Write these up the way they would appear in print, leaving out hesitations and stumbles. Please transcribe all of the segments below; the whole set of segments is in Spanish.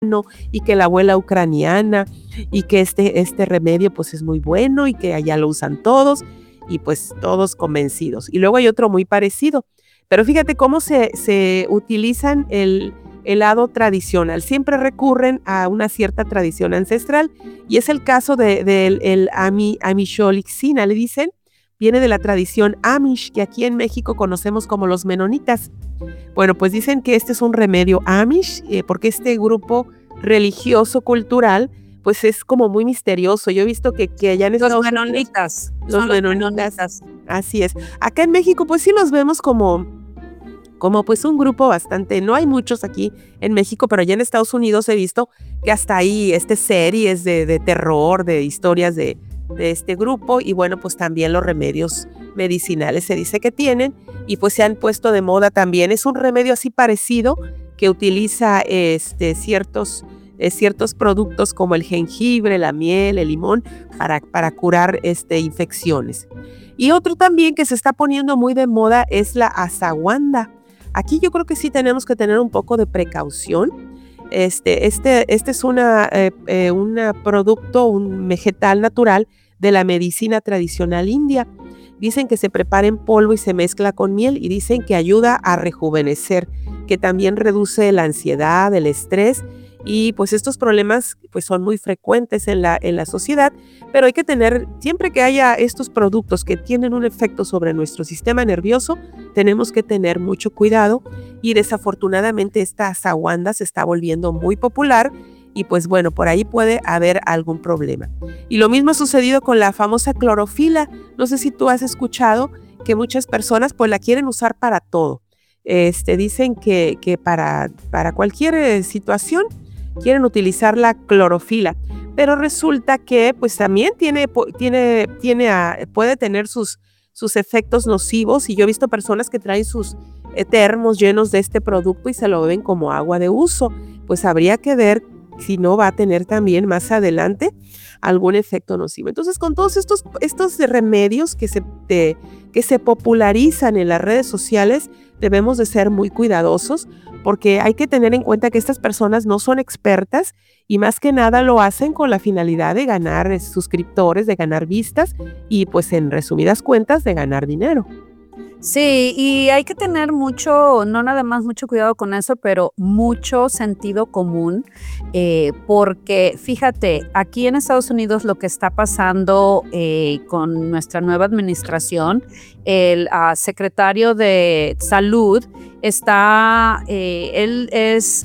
y que la abuela ucraniana y que este remedio pues es muy bueno y que allá lo usan todos y pues todos convencidos. Y luego hay otro muy parecido, pero fíjate cómo se utilizan el lado tradicional. Siempre recurren a una cierta tradición ancestral y es el caso del Amisholicsina, le dicen, viene de la tradición Amish, que aquí en México conocemos como los menonitas. Bueno, pues dicen que este es un remedio Amish, porque este grupo religioso cultural, pues es como muy misterioso. Yo he visto que allá en Estados Unidos, los menonitas, así es. Acá en México, pues sí los vemos como pues un grupo bastante, no hay muchos aquí en México, pero allá en Estados Unidos he visto que hasta hay series de terror, de historias de este grupo, y bueno, pues también los remedios medicinales se dice que tienen, y pues se han puesto de moda también. Es un remedio así parecido que utiliza ciertos productos como el jengibre, la miel, el limón para curar infecciones. Y otro también que se está poniendo muy de moda es la ashwagandha. Aquí yo creo que sí tenemos que tener un poco de precaución. Este es un producto, un vegetal natural de la medicina tradicional india. Dicen que se prepara en polvo y se mezcla con miel y dicen que ayuda a rejuvenecer, que también reduce la ansiedad, el estrés y pues estos problemas pues son muy frecuentes en la sociedad, pero hay que tener, siempre que haya estos productos que tienen un efecto sobre nuestro sistema nervioso, tenemos que tener mucho cuidado y desafortunadamente esta ashwagandha se está volviendo muy popular y pues bueno, por ahí puede haber algún problema. Y lo mismo ha sucedido con la famosa clorofila. No sé si tú has escuchado que muchas personas pues la quieren usar para todo. Dicen que para cualquier situación quieren utilizar la clorofila, pero resulta que pues también puede tener sus efectos nocivos, y yo he visto personas que traen sus termos llenos de este producto y se lo beben como agua de uso. Pues habría que ver si no va a tener también más adelante algún efecto nocivo. Entonces, con todos estos remedios que se popularizan en las redes sociales, debemos de ser muy cuidadosos porque hay que tener en cuenta que estas personas no son expertas y más que nada lo hacen con la finalidad de ganar suscriptores, de ganar vistas y pues en resumidas cuentas de ganar dinero. Sí, y hay que tener mucho, no nada más mucho cuidado con eso, pero mucho sentido común, porque fíjate, aquí en Estados Unidos lo que está pasando con nuestra nueva administración, el secretario de Salud él es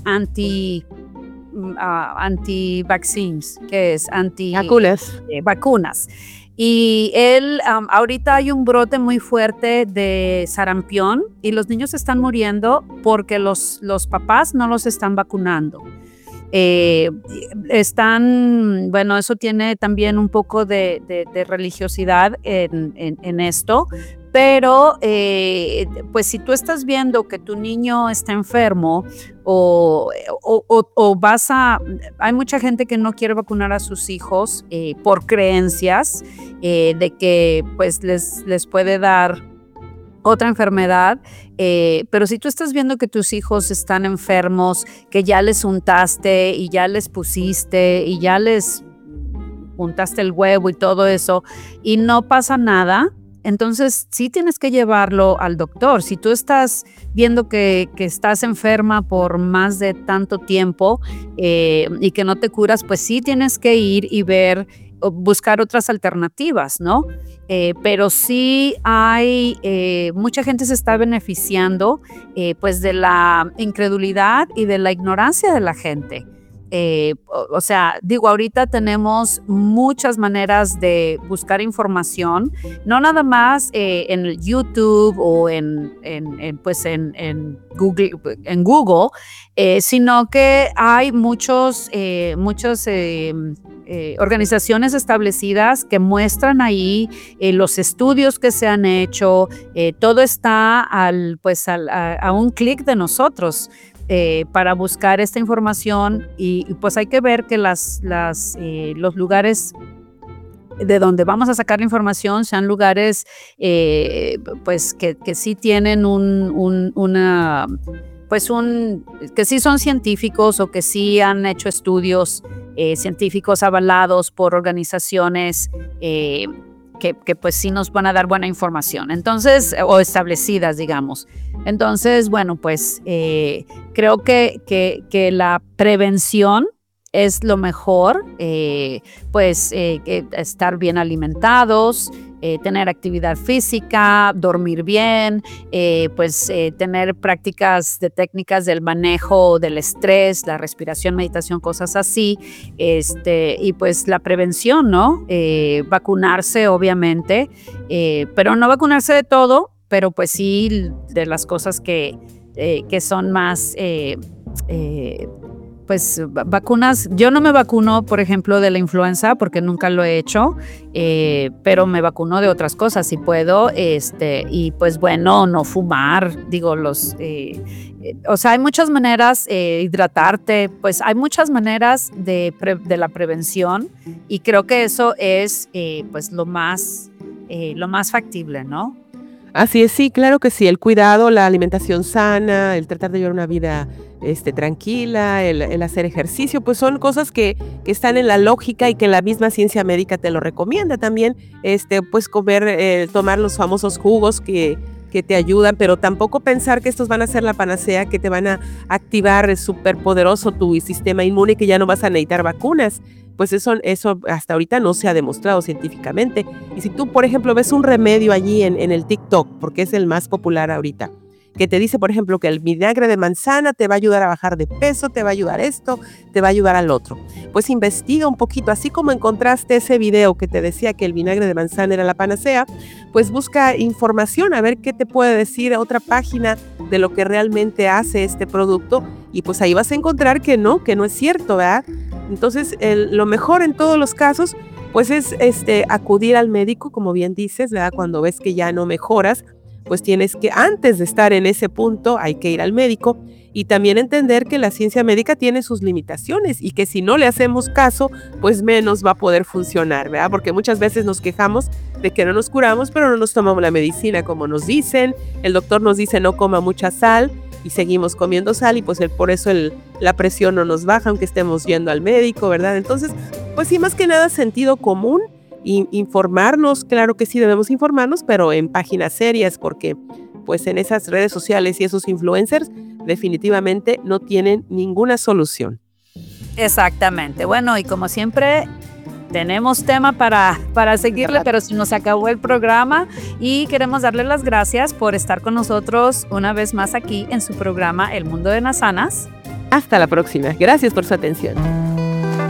anti-vaccines, que es vacunas. Y ahorita hay un brote muy fuerte de sarampión y los niños están muriendo porque los papás no los están vacunando. Bueno, eso tiene también un poco de religiosidad en esto, pero pues si tú estás viendo que tu niño está enfermo hay mucha gente que no quiere vacunar a sus hijos por creencias de que pues les puede dar otra enfermedad, pero si tú estás viendo que tus hijos están enfermos, que ya les untaste y ya les pusiste y ya les untaste el huevo y todo eso y no pasa nada, entonces sí tienes que llevarlo al doctor. Si tú estás viendo que estás enferma por más de tanto tiempo y que no te curas, pues sí tienes que ir y buscar otras alternativas, ¿no? Pero sí hay, mucha gente se está beneficiando pues de la incredulidad y de la ignorancia de la gente. O sea, digo, ahorita tenemos muchas maneras de buscar información, no nada más en el YouTube o en Google, sino que hay muchas organizaciones establecidas que muestran ahí los estudios que se han hecho, todo está a un clic de nosotros. Para buscar esta información y pues hay que ver que los lugares de donde vamos a sacar la información sean lugares pues que sí tienen una pues que sí son científicos o que sí han hecho estudios científicos avalados por organizaciones que pues sí nos van a dar buena información, entonces, o establecidas, digamos. Entonces, bueno, pues creo que la prevención es lo mejor, estar bien alimentados, tener actividad física, dormir bien, tener prácticas de técnicas del manejo del estrés, la respiración, meditación, cosas así, y pues la prevención, ¿no? Vacunarse, obviamente, pero no vacunarse de todo, pero pues sí de las cosas que son más... pues vacunas, yo no me vacuno, por ejemplo, de la influenza porque nunca lo he hecho, pero me vacuno de otras cosas si puedo, y pues bueno, no fumar, digo, o sea, hay muchas maneras, hidratarte, pues hay muchas maneras de la prevención y creo que eso es pues lo más factible, ¿no? Así es, sí, claro que sí, el cuidado, la alimentación sana, el tratar de llevar una vida tranquila, el hacer ejercicio, pues son cosas que están en la lógica y que la misma ciencia médica te lo recomienda también, pues comer, tomar los famosos jugos que te ayudan, pero tampoco pensar que estos van a ser la panacea, que te van a activar súper poderoso tu sistema inmune y que ya no vas a necesitar vacunas. Pues eso hasta ahorita no se ha demostrado científicamente. Y si tú, por ejemplo, ves un remedio allí en el TikTok, porque es el más popular ahorita, que te dice, por ejemplo, que el vinagre de manzana te va a ayudar a bajar de peso, te va a ayudar esto, te va a ayudar al otro. Pues investiga un poquito, así como encontraste ese video que te decía que el vinagre de manzana era la panacea, pues busca información, a ver qué te puede decir otra página de lo que realmente hace este producto, y pues ahí vas a encontrar que no es cierto, ¿verdad? Entonces, lo mejor en todos los casos, pues es acudir al médico, como bien dices, ¿verdad? Cuando ves que ya no mejoras, pues tienes que, antes de estar en ese punto, hay que ir al médico y también entender que la ciencia médica tiene sus limitaciones y que si no le hacemos caso, pues menos va a poder funcionar, ¿verdad? Porque muchas veces nos quejamos de que no nos curamos, pero no nos tomamos la medicina como nos dicen, el doctor nos dice no coma mucha sal, y seguimos comiendo sal y pues por eso la presión no nos baja aunque estemos yendo al médico, ¿verdad? Entonces, pues sí, más que nada sentido común, informarnos, claro que sí debemos informarnos, pero en páginas serias, porque pues en esas redes sociales y esos influencers definitivamente no tienen ninguna solución. Exactamente. Bueno, y como siempre, tenemos tema para seguirle, pero se nos acabó el programa y queremos darle las gracias por estar con nosotros una vez más aquí en su programa El Mundo de Nasanas. Hasta la próxima. Gracias por su atención.